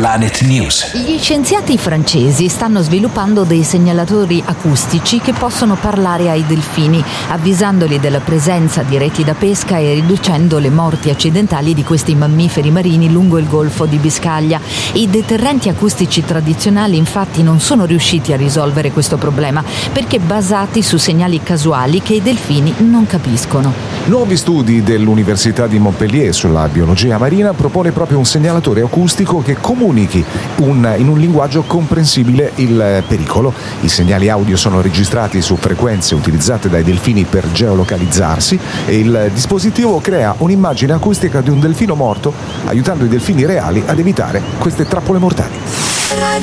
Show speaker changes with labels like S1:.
S1: Planet News.
S2: Gli scienziati francesi stanno sviluppando dei segnalatori acustici che possono parlare ai delfini, avvisandoli della presenza di reti da pesca e riducendo le morti accidentali di questi mammiferi marini lungo il Golfo di Biscaglia. I deterrenti acustici tradizionali infatti non sono riusciti a risolvere questo problema perché basati su segnali casuali che i delfini non capiscono.
S3: Nuovi studi dell'Università di Montpellier sulla biologia marina propone proprio un segnalatore acustico che comunichi in un linguaggio comprensibile il pericolo. I segnali audio sono registrati su frequenze utilizzate dai delfini per geolocalizzarsi e il dispositivo crea un'immagine acustica di un delfino morto, aiutando i delfini reali ad evitare queste trappole mortali.